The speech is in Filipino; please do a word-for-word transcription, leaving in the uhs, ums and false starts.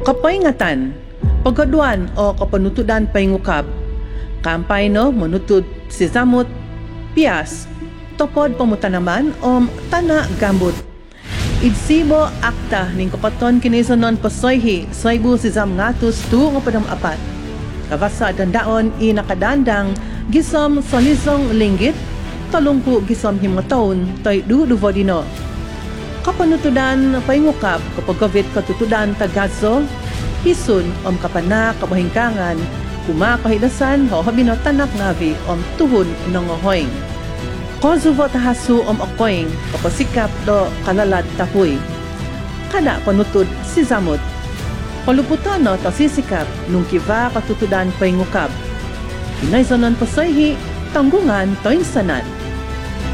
Kapaingatan, pagaduan o kapanutudan paingukab, kampay no manutud si zamot, pias, topod pamutanaman o tana gambut. Idsibo akta ning kapaton kinisonon pasoyhi soybu si zam ngatus tu nga padam apat. Kavasa dandaon i nakadandang gisom solizong linggit, talungku gisom himataon toy du duvodino. Kapanutudan paingukab kapag gavit katutudan tagazo, hisun om kapana kabahingkangan, kumakahidasan ho habino tanak navi om tuhon nongohoing. Konsuvo tahasu om okoing kapasikap do kalalad tapuy. Kada panutud si zamot. Paluputan no tasisikap nung kiva katutudan paingukab. Kinaizonon pasoyhi, tanggungan toinsanan.